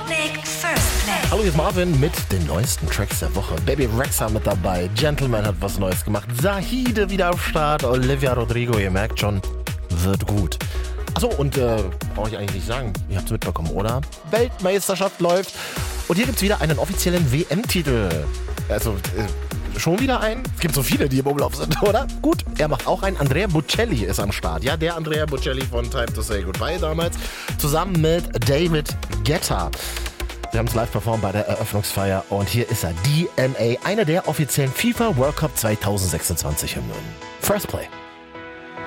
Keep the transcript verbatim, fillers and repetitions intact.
Sputnik First Play. Hallo, hier ist Marvin mit den neuesten Tracks der Woche. Baby Rexha mit dabei, Gentleman hat was Neues gemacht, Zahide wieder auf Start, Olivia Rodrigo, ihr merkt schon, wird gut. Achso, und äh, brauche ich eigentlich nicht sagen, ihr habt es mitbekommen, oder? Weltmeisterschaft läuft und hier gibt es wieder einen offiziellen W M-Titel. Also, äh, schon wieder einen? Es gibt so viele, die im Umlauf sind, oder? Gut, er macht auch einen. Andrea Bocelli ist am Start. Ja, der Andrea Bocelli von Time to Say Goodbye damals. Zusammen mit David Guetta. Wir haben es live performt bei der Eröffnungsfeier und hier ist er, D N A, einer der offiziellen FIFA World Cup zwanzig sechsundzwanzig Hymnen. First Play.